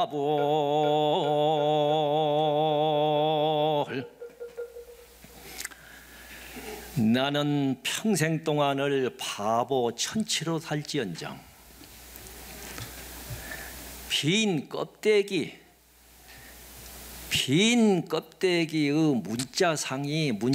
바보 나는 평생 동안을 바보 천치로 살지언정 빈 껍데기의 문자상이